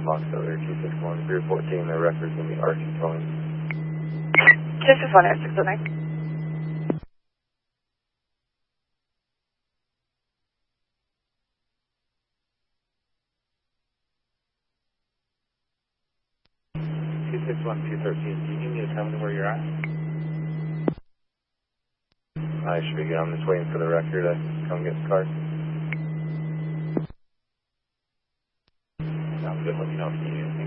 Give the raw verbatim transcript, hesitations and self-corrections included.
Fox over two six one, three fourteen, the records in the Archie towing. two six one, six oh nine. two six one, two thirteen, do you need me to tell me where you're at? I should be good. I'm just waiting for the record to come get the card. Sounds good. Let me know if you need anything.